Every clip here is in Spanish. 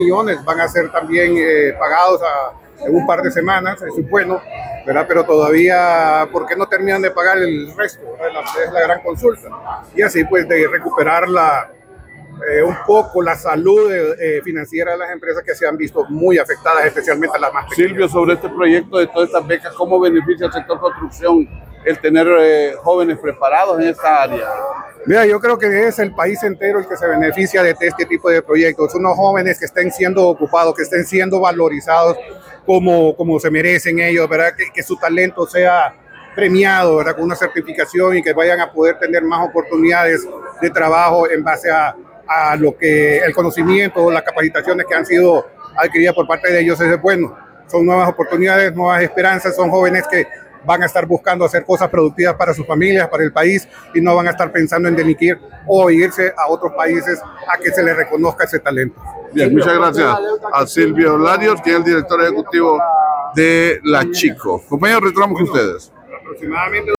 millones van a ser también pagados en un par de semanas, eso es bueno, ¿verdad? Pero todavía, ¿por qué no terminan de pagar el resto? Es la gran consulta. Y así pues de recuperar un poco la salud financiera de las empresas que se han visto muy afectadas, especialmente las más pequeñas. Silvio, sobre este proyecto de todas estas becas, ¿cómo beneficia al sector construcción el tener jóvenes preparados en esta área? Mira, yo creo que es el país entero el que se beneficia de este tipo de proyectos. Unos jóvenes que estén siendo ocupados, que estén siendo valorizados como se merecen ellos, ¿verdad? Que su talento sea premiado, ¿verdad? Con una certificación y que vayan a poder tener más oportunidades de trabajo en base a lo que el conocimiento, las capacitaciones que han sido adquiridas por parte de ellos es bueno. Son nuevas oportunidades, nuevas esperanzas, son jóvenes que van a estar buscando hacer cosas productivas para sus familias, para el país, y no van a estar pensando en delinquir o irse a otros países a que se les reconozca ese talento. Bien, muchas gracias a Silvio Larios, que es el director ejecutivo de La Chico. Compañeros, retomamos con ustedes. Aproximadamente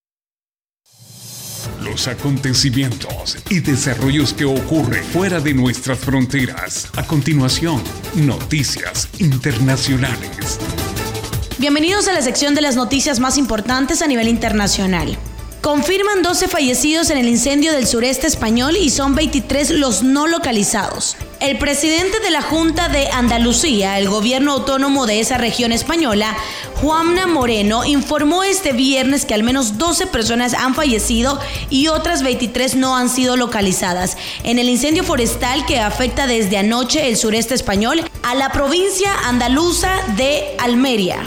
los acontecimientos y desarrollos que ocurren fuera de nuestras fronteras. A continuación, noticias internacionales. Bienvenidos a la sección de las noticias más importantes a nivel internacional. Confirman 12 fallecidos en el incendio del sureste español y son 23 los no localizados. El presidente de la Junta de Andalucía, el gobierno autónomo de esa región española, Juanma Moreno, informó este viernes que al menos 12 personas han fallecido y otras 23 no han sido localizadas en el incendio forestal que afecta desde anoche el sureste español a la provincia andaluza de Almería.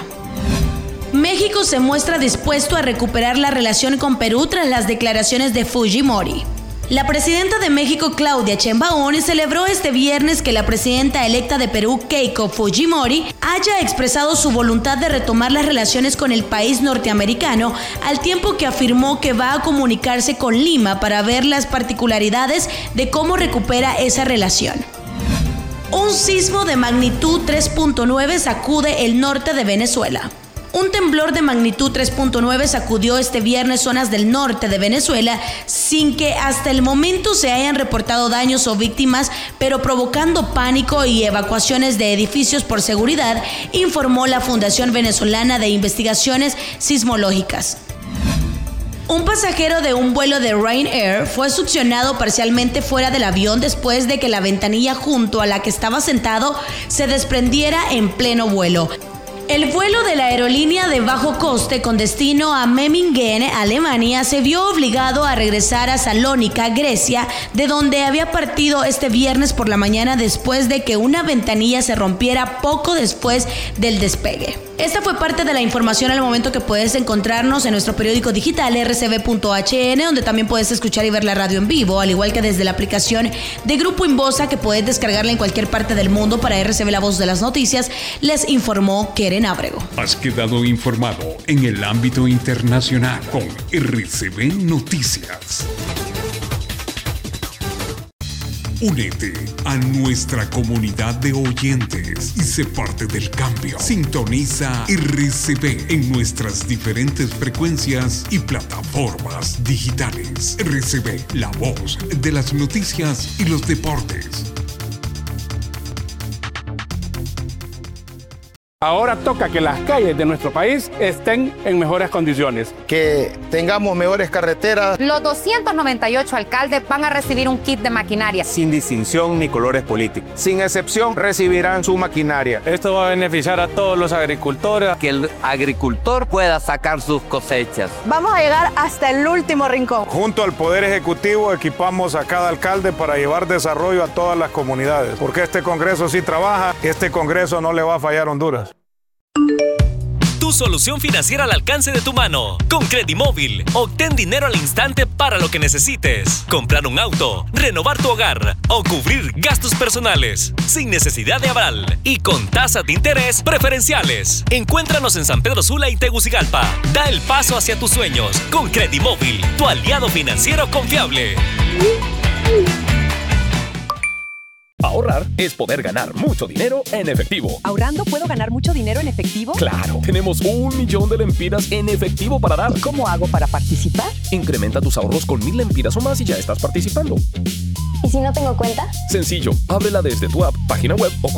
México se muestra dispuesto a recuperar la relación con Perú tras las declaraciones de Fujimori. La presidenta de México, Claudia Sheinbaum, celebró este viernes que la presidenta electa de Perú, Keiko Fujimori, haya expresado su voluntad de retomar las relaciones con el país norteamericano, al tiempo que afirmó que va a comunicarse con Lima para ver las particularidades de cómo recupera esa relación. Un sismo de magnitud 3.9 sacude el norte de Venezuela. Un temblor de magnitud 3.9 sacudió este viernes zonas del norte de Venezuela sin que hasta el momento se hayan reportado daños o víctimas, pero provocando pánico y evacuaciones de edificios por seguridad, informó la Fundación Venezolana de Investigaciones Sismológicas. Un pasajero de un vuelo de Ryanair fue succionado parcialmente fuera del avión después de que la ventanilla junto a la que estaba sentado se desprendiera en pleno vuelo. El vuelo de la aerolínea de bajo coste con destino a Memmingen, Alemania, se vio obligado a regresar a Salónica, Grecia, de donde había partido este viernes por la mañana después de que una ventanilla se rompiera poco después del despegue. Esta fue parte de la información al momento que puedes encontrarnos en nuestro periódico digital rcb.hn, donde también puedes escuchar y ver la radio en vivo, al igual que desde la aplicación de Grupo Inbosa, que puedes descargarla en cualquier parte del mundo. Para RCB La Voz de las Noticias, les informó Keren Ábrego. Has quedado informado en el ámbito internacional con RCB Noticias. Únete a nuestra comunidad de oyentes y sé parte del cambio. Sintoniza RCB en nuestras diferentes frecuencias y plataformas digitales. RCB, la voz de las noticias y los deportes. Ahora toca que las calles de nuestro país estén en mejores condiciones. Que tengamos mejores carreteras. Los 298 alcaldes van a recibir un kit de maquinaria. Sin distinción ni colores políticos. Sin excepción recibirán su maquinaria. Esto va a beneficiar a todos los agricultores. Que el agricultor pueda sacar sus cosechas. Vamos a llegar hasta el último rincón. Junto al Poder Ejecutivo equipamos a cada alcalde para llevar desarrollo a todas las comunidades. Porque este Congreso sí trabaja, este Congreso no le va a fallar a Honduras. Tu solución financiera al alcance de tu mano. Con Credimóvil, obtén dinero al instante para lo que necesites. Comprar un auto, renovar tu hogar o cubrir gastos personales. Sin necesidad de aval y con tasas de interés preferenciales. Encuéntranos en San Pedro Sula y Tegucigalpa. Da el paso hacia tus sueños con Credimóvil, tu aliado financiero confiable. Ahorrar es poder ganar mucho dinero en efectivo. ¿Ahorrando puedo ganar mucho dinero en efectivo? ¡Claro! Tenemos 1 millón de lempiras en efectivo para dar. ¿Cómo hago para participar? Incrementa tus ahorros con 1000 lempiras o más y ya estás participando. ¿Y si no tengo cuenta? Sencillo, ábrela desde tu app, página web o